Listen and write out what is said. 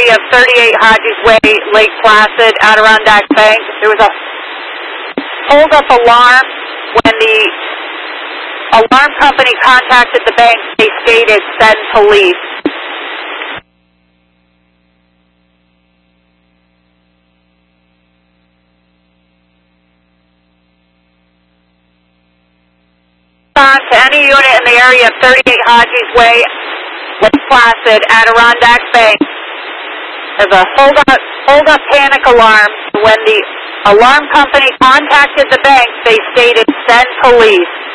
area of 38 Hodges Way, Lake Placid, Adirondack Bank. There was a hold-up alarm. When the alarm company contacted the bank, they stated, send police. On to any unit in the area of 38 Hodges Way, Lake Placid, Adirondack Bank. There's a hold-up panic alarm. When the alarm company contacted the bank, they stated, send police.